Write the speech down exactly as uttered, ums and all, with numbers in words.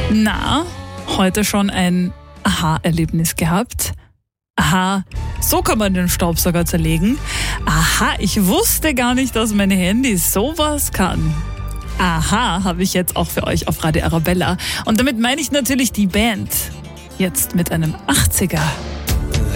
Na, heute schon ein Aha-Erlebnis gehabt? Aha, so kann man den Staubsauger zerlegen. Aha, ich wusste gar nicht, dass mein Handy sowas kann. Aha, habe ich jetzt auch für euch auf Radio Arabella. Und damit meine ich natürlich die Band. Jetzt mit einem achtziger.